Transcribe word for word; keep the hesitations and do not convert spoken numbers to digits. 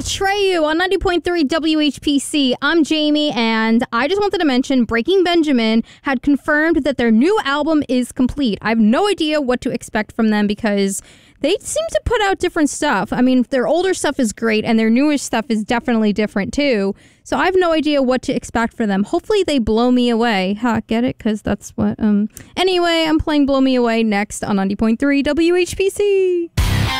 Atreyu on ninety point three W H P C. I'm Jamie, and I just wanted to mention Breaking Benjamin had confirmed that their new album is complete. I have no idea what to expect from them because they seem to put out different stuff. I mean, their older stuff is great, and their newest stuff is definitely different, too. So I have no idea what to expect for them. Hopefully they blow me away. Ha, get it? Because that's what... um. Anyway, I'm playing Blow Me Away next on ninety point three W H P C.